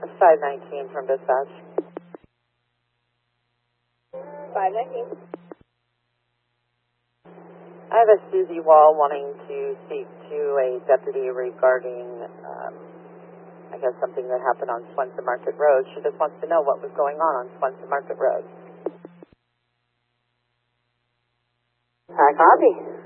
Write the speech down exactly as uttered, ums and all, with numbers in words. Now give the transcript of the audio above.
five nineteen from dispatch. five nineteen. I have a Susie Wall wanting to speak to a deputy regarding, um, I guess, something that happened on Swenson Market Road. She just wants to know what was going on on Swenson Market Road. I copy.